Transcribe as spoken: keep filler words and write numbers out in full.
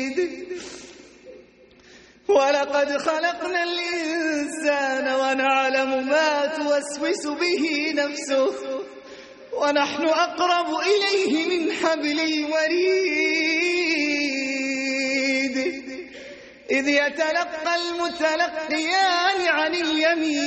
ولقد خلقنا الإنسان ونعلم ما توسوس به نفسه ونحن أقرب إليه من حبل الوريد إذ يتلقى المتلقيان عن اليمين